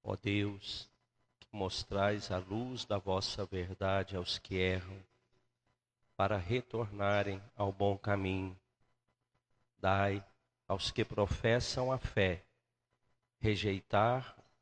Ó Deus, que mostrais a luz da vossa verdade aos que erram, para retornarem ao bom caminho. Dai aos que professam a fé rejeitar